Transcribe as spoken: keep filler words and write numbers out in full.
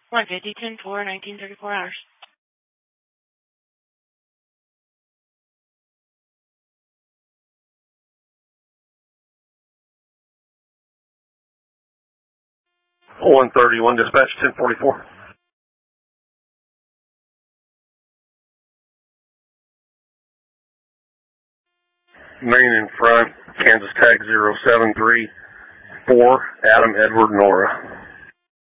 one fifty, ten four, nineteen thirty-four hours. one thirty-one, dispatch ten forty-four. Main in front, Kansas tag zero seven three four, Adam Edward Nora.